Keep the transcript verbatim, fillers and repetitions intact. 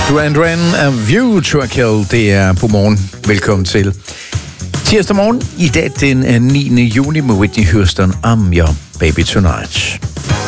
Duran Duran af View to a Kill. Det er på morgen. Velkommen til. Tirsdag morgen, i dag den niende juni med Whitney Houston, I'm Your Baby Tonight.